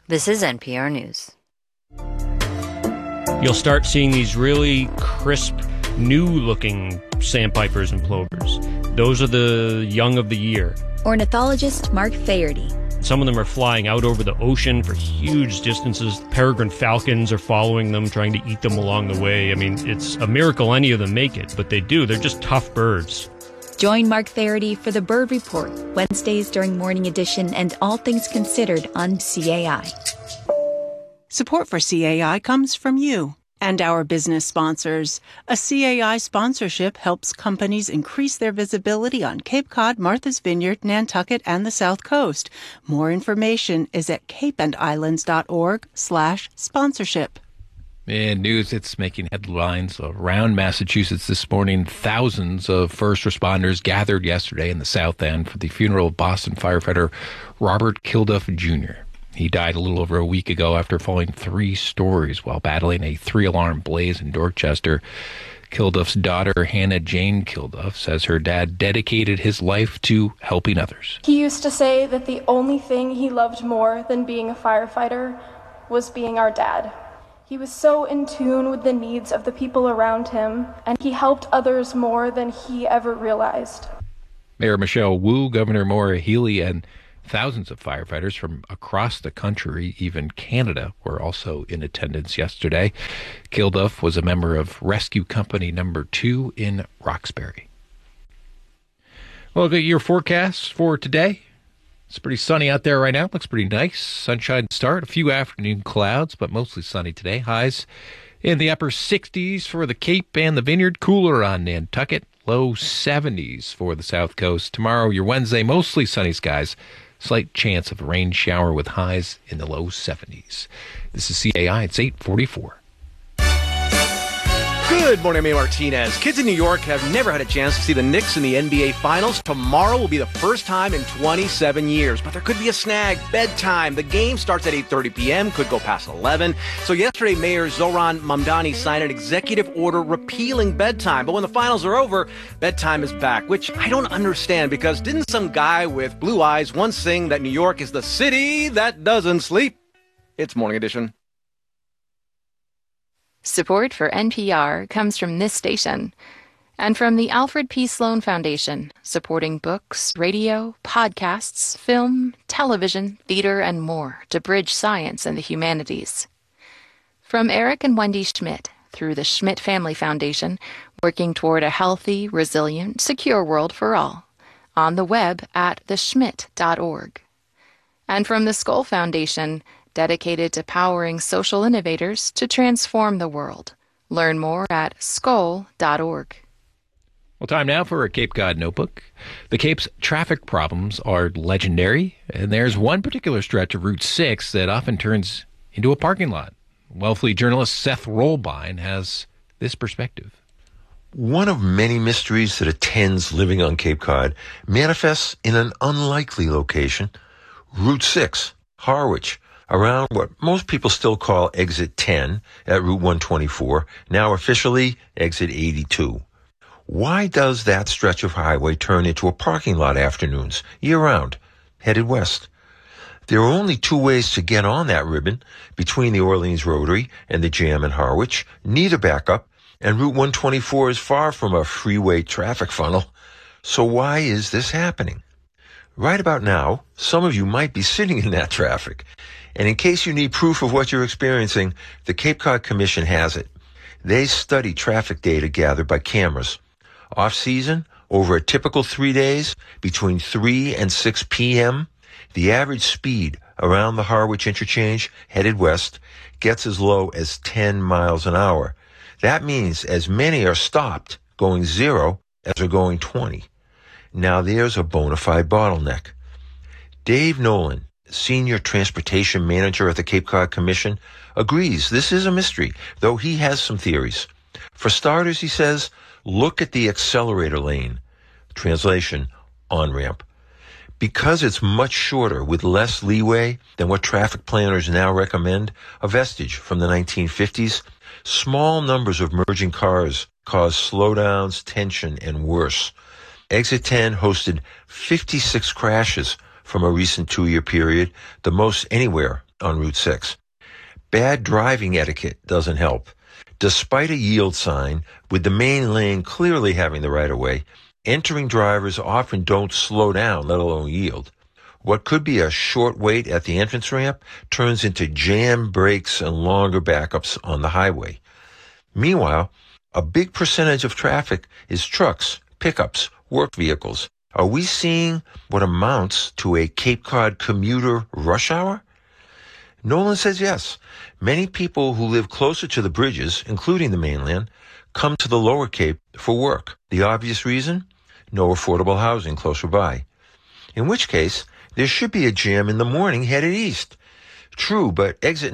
This is NPR News. You'll start seeing these really crisp, new-looking sandpipers and plovers. Those are the young of the year. Ornithologist Mark Faherty. Some of them are flying out over the ocean for huge distances. Peregrine falcons are following them, trying to eat them along the way. I mean, it's a miracle any of them make it, but they do. They're just tough birds. Join Mark Faherty for the Bird Report, Wednesdays during Morning Edition and All Things Considered on CAI. Support for CAI comes from you and our business sponsors. A CAI sponsorship helps companies increase their visibility on Cape Cod, Martha's Vineyard, Nantucket, and the South Coast. More information is at capeandislands.org/sponsorship. In news, it's making headlines around Massachusetts this morning. Thousands of first responders gathered yesterday in the South End for the funeral of Boston firefighter Robert Kilduff Jr. He died a little over a week ago after falling 3 stories while battling a 3-alarm blaze in Dorchester. Kilduff's daughter, Hannah Jane Kilduff, says her dad dedicated his life to helping others. He used to say that the only thing he loved more than being a firefighter was being our dad. He was so in tune with the needs of the people around him, and he helped others more than he ever realized. Mayor Michelle Wu, Governor Maura Healey, and thousands of firefighters from across the country, even Canada, were also in attendance yesterday. Kilduff was a member of Rescue Company Number 2 in Roxbury. Well, look at your forecast for today. It's pretty sunny out there right now. Looks pretty nice. Sunshine start. A few afternoon clouds, but mostly sunny today. Highs in the upper 60s for the Cape and the Vineyard. Cooler on Nantucket. Low 70s for the South Coast. Tomorrow, your Wednesday, mostly sunny skies. Slight chance of a rain shower with highs in the low 70s. This is CAI. It's 8:44. Good morning, I'm Amy Martinez. Kids in New York have never had a chance to see the Knicks in the NBA Finals. Tomorrow will be the first time in 27 years, but there could be a snag. Bedtime. The game starts at 8:30 p.m., could go past 11. So yesterday, Mayor Zohran Mamdani signed an executive order repealing bedtime. But when the finals are over, bedtime is back, which I don't understand because didn't some guy with blue eyes once sing that New York is the city that doesn't sleep? It's Morning Edition. Support for NPR comes from this station and from the Alfred P. Sloan Foundation, supporting books, radio, podcasts, film, television, theater, and more to bridge science and the humanities. From Eric and Wendy Schmidt through the Schmidt Family Foundation, working toward a healthy, resilient, secure world for all, on the web at theschmidt.org. And from the Skoll Foundation, dedicated to powering social innovators to transform the world. Learn more at skoll.org. Well, time now for a Cape Cod Notebook. The Cape's traffic problems are legendary, and there's one particular stretch of Route 6 that often turns into a parking lot. Wellfleet journalist Seth Rollbine has this perspective. One of many mysteries that attends living on Cape Cod manifests in an unlikely location, Route 6, Harwich, around what most people still call Exit 10 at Route 124, now officially Exit 82. Why does that stretch of highway turn into a parking lot afternoons, year-round, headed west? There are only 2 ways to get on that ribbon between the Orleans Rotary and the Jam in Harwich, neither backup, and Route 124 is far from a freeway traffic funnel. So why is this happening? Right about now, some of you might be sitting in that traffic. And in case you need proof of what you're experiencing, the Cape Cod Commission has it. They study traffic data gathered by cameras. Off-season, over a typical 3 days, between 3 and 6 p.m., the average speed around the Harwich interchange, headed west, gets as low as 10 miles an hour. That means as many are stopped going 0 as are going 20. Now there's a bona fide bottleneck. Dave Nolan, Senior Transportation Manager at the Cape Cod Commission, agrees this is a mystery, though he has some theories. For starters, he says, look at the accelerator lane. Translation, on-ramp. Because it's much shorter with less leeway than what traffic planners now recommend, a vestige from the 1950s, small numbers of merging cars cause slowdowns, tension, and worse. Exit 10 hosted 56 crashes from a recent 2-year period, the most anywhere on Route 6. Bad driving etiquette doesn't help. Despite a yield sign, with the main lane clearly having the right-of-way, entering drivers often don't slow down, let alone yield. What could be a short wait at the entrance ramp turns into jam brakes and longer backups on the highway. Meanwhile, a big percentage of traffic is trucks, pickups, work vehicles. Are we seeing what amounts to a Cape Cod commuter rush hour? Nolan says yes. Many people who live closer to the bridges, including the mainland, come to the Lower Cape for work. The obvious reason? No affordable housing closer by. In which case, there should be a jam in the morning headed east. True, but exit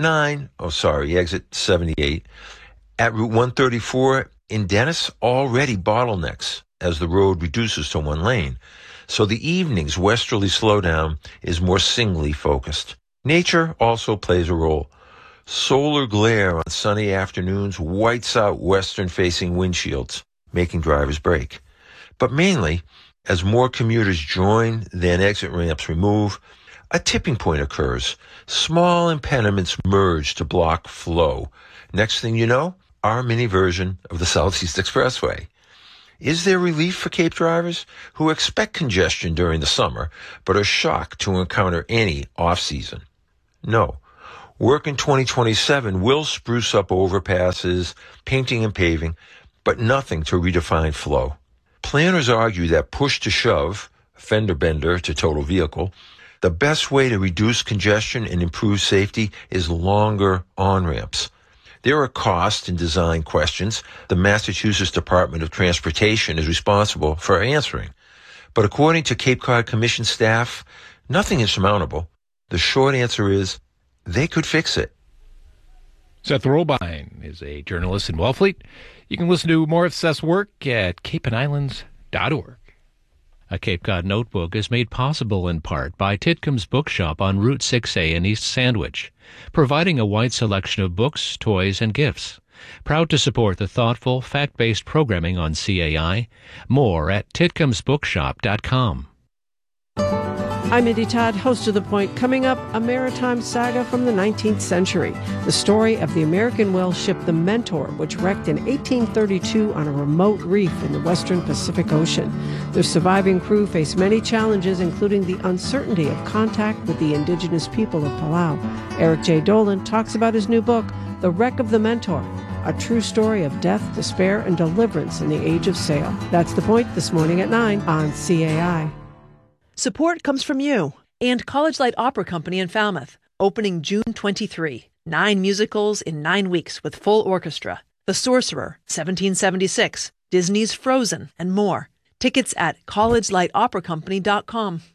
78 at Route 134 in Dennis already bottlenecks as the road reduces to one lane. So the evening's westerly slowdown is more singly focused. Nature also plays a role. Solar glare on sunny afternoons whites out western-facing windshields, making drivers brake. But mainly, as more commuters join, then exit ramps remove, a tipping point occurs. Small impediments merge to block flow. Next thing you know, our mini version of the Southeast Expressway. Is there relief for Cape drivers who expect congestion during the summer, but are shocked to encounter any off-season? No. Work in 2027 will spruce up overpasses, painting and paving, but nothing to redefine flow. Planners argue that push to shove, fender bender to total vehicle, the best way to reduce congestion and improve safety is longer on-ramps. There are cost and design questions the Massachusetts Department of Transportation is responsible for answering. But according to Cape Cod Commission staff, nothing insurmountable. The short answer is they could fix it. Seth Robine is a journalist in Wellfleet. You can listen to more of Seth's work at capeandislands.org. A Cape Cod Notebook is made possible in part by Titcomb's Bookshop on Route 6A in East Sandwich, providing a wide selection of books, toys, and gifts. Proud to support the thoughtful, fact-based programming on CAI. More at titcomsbookshop.com. I'm Mindy Todd, host of The Point. Coming up, a maritime saga from the 19th century. The story of the American whale ship the Mentor, which wrecked in 1832 on a remote reef in the western Pacific Ocean. The surviving crew faced many challenges, including the uncertainty of contact with the indigenous people of Palau. Eric J. Dolan talks about his new book, The Wreck of the Mentor, a true story of death, despair, and deliverance in the age of sail. That's The Point this morning at 9 on CAI. Support comes from you and College Light Opera Company in Falmouth, opening June 23. 9 musicals in 9 weeks with full orchestra. The Sorcerer, 1776, Disney's Frozen, and more. Tickets at collegelightoperacompany.com.